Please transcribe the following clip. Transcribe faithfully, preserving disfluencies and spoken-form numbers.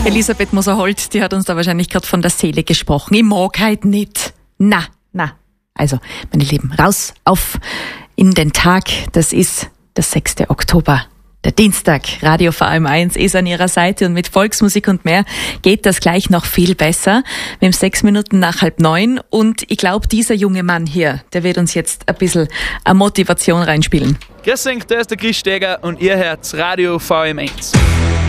Elisabeth Moser-Holt, die hat uns da wahrscheinlich gerade von der Seele gesprochen. Ich mag halt nicht. Na, na. Also, meine Lieben, raus, auf in den Tag. Das ist der sechster Oktober. Der Dienstag, Radio V M eins ist an Ihrer Seite und mit Volksmusik und mehr geht das gleich noch viel besser. Wir haben sechs Minuten nach halb neun und ich glaube, dieser junge Mann hier, der wird uns jetzt ein bisschen eine Motivation reinspielen. Grüß euch, da ist der Chris Steger und ihr hört Radio V M eins.